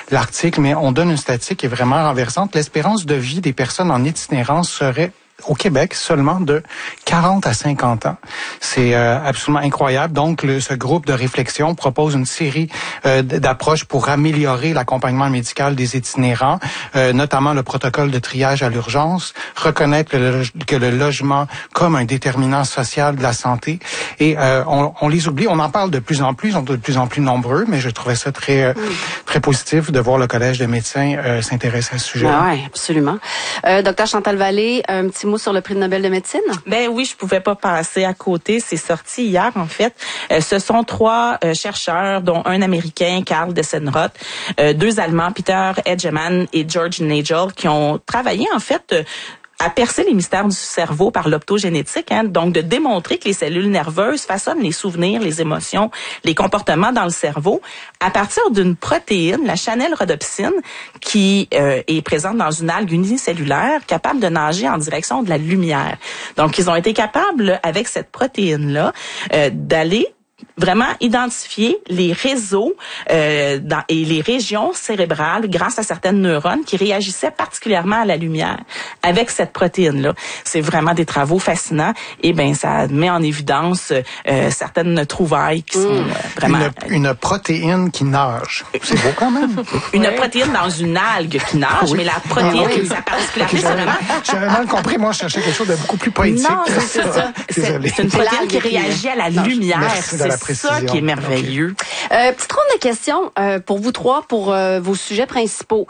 l'article, mais on donne une statistique qui est vraiment renversante. L'espérance de vie des personnes en itinérance serait au Québec seulement de 40 à 50 ans. C'est absolument incroyable. Donc, ce groupe de réflexion propose une série d'approches pour améliorer l'accompagnement médical des itinérants, notamment le protocole de triage à l'urgence, reconnaître que le logement comme un déterminant social de la santé. Et on les oublie. On en parle de plus en plus, on est de plus en plus nombreux, mais je trouvais ça très positif de voir le Collège de médecins s'intéresser à ce sujet. Oui, absolument. Docteur Chantal Vallée, un petit mot sur le prix de Nobel de médecine? Ben oui, je pouvais pas passer à côté. C'est sorti hier, en fait. Ce sont 3 chercheurs, dont un Américain, Karl Dessenroth, 2 Allemands, Peter Edgeman et George Nagel, qui ont travaillé, en fait, à percer les mystères du cerveau par l'optogénétique, donc de démontrer que les cellules nerveuses façonnent les souvenirs, les émotions, les comportements dans le cerveau à partir d'une protéine, la channelrhodopsine, qui est présente dans une algue unicellulaire capable de nager en direction de la lumière. Donc, ils ont été capables, avec cette protéine-là, d'aller vraiment identifier les réseaux et les régions cérébrales grâce à certaines neurones qui réagissaient particulièrement à la lumière avec cette protéine-là. C'est vraiment des travaux fascinants et ça met en évidence certaines trouvailles qui sont vraiment... Une protéine qui nage. C'est beau quand même. Une protéine dans une algue qui nage, mais la protéine, sa particularité, c'est vraiment... J'avais mal compris. Moi, je cherchais quelque chose de beaucoup plus poétique. Non, c'est ça. C'est une protéine qui réagit à la lumière. C'est ça qui est merveilleux. Petite ronde de questions pour vous 3, pour vos sujets principaux.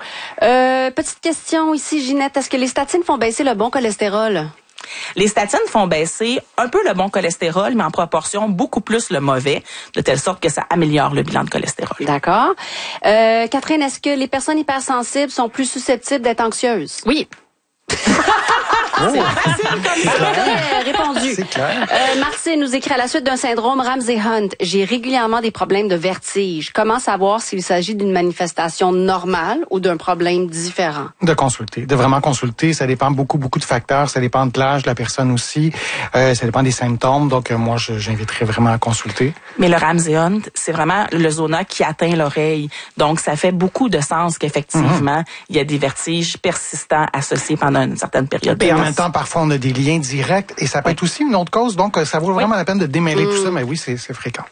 Petite question ici, Ginette. Est-ce que les statines font baisser le bon cholestérol? Les statines font baisser un peu le bon cholestérol, mais en proportion beaucoup plus le mauvais, de telle sorte que ça améliore le bilan de cholestérol. D'accord. Catherine, est-ce que les personnes hypersensibles sont plus susceptibles d'être anxieuses? Oui. C'est facile comme ça. Répondu. C'est clair. Marcy nous écrit à la suite d'un syndrome Ramsay-Hunt. J'ai régulièrement des problèmes de vertige. Comment savoir s'il s'agit d'une manifestation normale ou d'un problème différent? De vraiment consulter. Ça dépend beaucoup de facteurs. Ça dépend de l'âge de la personne aussi. Ça dépend des symptômes. Donc, moi, j'inviterais vraiment à consulter. Mais le Ramsay-Hunt, c'est vraiment le zona qui atteint l'oreille. Donc, ça fait beaucoup de sens qu'effectivement, il y a des vertiges persistants associés pendant une certaine période. Et en même temps, parfois, on a des liens directs et ça peut être aussi une autre cause. Donc, ça vaut vraiment la peine de démêler tout ça. Mais oui, c'est fréquent.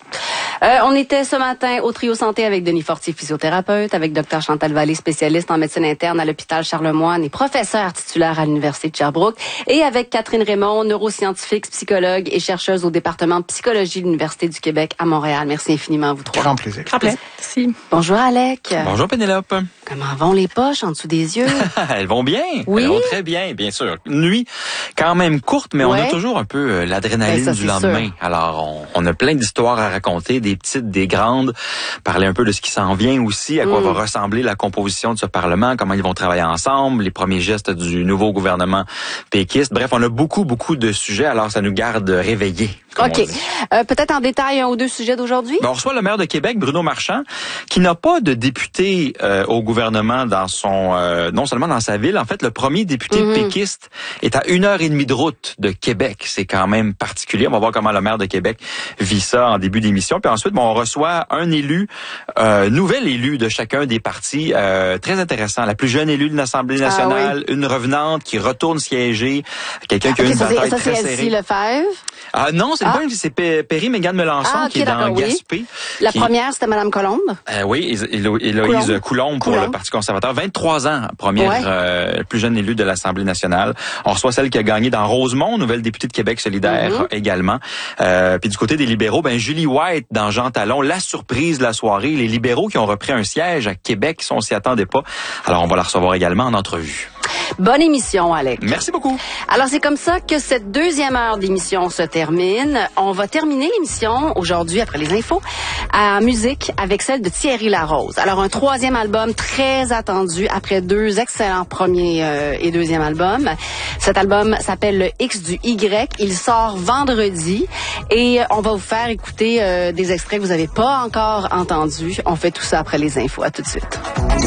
On était ce matin au Trio Santé avec Denis Fortier, physiothérapeute, avec Dr Chantal Vallée, spécialiste en médecine interne à l'hôpital Charlemagne et professeur titulaire à l'Université de Sherbrooke, et avec Catherine Raymond, neuroscientifique, psychologue et chercheuse au département de psychologie de l'Université du Québec à Montréal. Merci infiniment à vous 3. Grand plaisir. Merci. Bonjour Alec. Bonjour Pénélope. Comment vont les poches en dessous des yeux? Elles vont bien. Oui? Elles vont très bien, bien sûr. Une nuit quand même courte, mais on a toujours un peu l'adrénaline du lendemain. Sûr. Alors, on a plein d'histoires à raconter, des petites, des grandes. Parler un peu de ce qui s'en vient aussi, à quoi va ressembler la composition de ce Parlement, comment ils vont travailler ensemble, les premiers gestes du nouveau gouvernement péquiste. Bref, on a beaucoup de sujets, alors ça nous garde réveillés. OK. Peut-être en détail un ou deux sujets d'aujourd'hui? On reçoit le maire de Québec, Bruno Marchand, qui n'a pas de député au gouvernement dans son non seulement dans sa ville. En fait, le premier député péquiste est à 1h30 de route de Québec. C'est quand même particulier. On va voir comment le maire de Québec vit ça en début d'émission. Puis ensuite, on reçoit un élu, nouvel élu de chacun des partis, très intéressant. La plus jeune élue de l'Assemblée nationale, une revenante qui retourne siéger, quelqu'un qui a une bataille très serrée. Ça, c'est Elsie Lefebvre? Non, c'est Perry Mégane Melançon qui est dans Gaspé. La première, c'était Mme Colombe? Oui, Héloïse Coulombe pour le Parti conservateur. 23 ans, première plus jeune élue de l'Assemblée nationale. On reçoit celle qui a gagné dans Rosemont, nouvelle députée de Québec solidaire également. Puis du côté des libéraux, Julie White dans Jean Talon, la surprise de la soirée. Les libéraux qui ont repris un siège à Québec, on s'y attendait pas. Alors on va la recevoir également en entrevue. Bonne émission, Alec. Merci beaucoup. Alors, c'est comme ça que cette deuxième heure d'émission se termine. On va terminer l'émission aujourd'hui, après les infos, à musique avec celle de Thierry Larose. Alors, un troisième album très attendu après deux excellents premiers et deuxième albums. Cet album s'appelle le X du Y. Il sort vendredi et on va vous faire écouter des extraits que vous n'avez pas encore entendus. On fait tout ça après les infos. À tout de suite.